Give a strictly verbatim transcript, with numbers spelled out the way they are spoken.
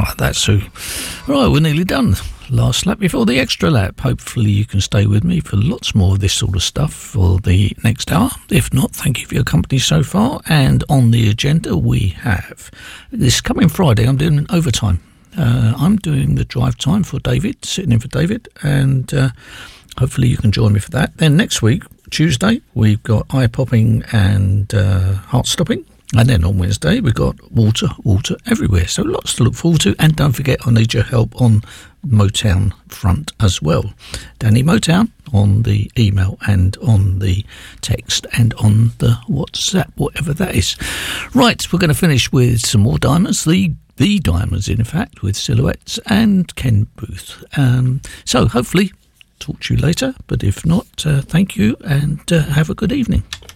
Right, that's who. Right, we're nearly done. Last lap before the extra lap. Hopefully you can stay with me for lots more of this sort of stuff for the next hour. If not, thank you for your company so far. And on the agenda we have this coming Friday, I'm doing an overtime. Uh, I'm doing the drive time for David, sitting in for David, and uh, hopefully you can join me for that. Then next week, Tuesday, we've got eye popping and uh, heart stopping. And then on Wednesday, we've got water, water everywhere. So lots to look forward to. And don't forget, I need your help on Motown front as well. Danny Motown on the email and on the text and on the WhatsApp, whatever that is. Right, we're going to finish with some more Diamonds, the the Diamonds, in fact, with Silhouettes and Ken Booth. Um, so hopefully, talk to you later. But if not, uh, thank you and uh, have a good evening.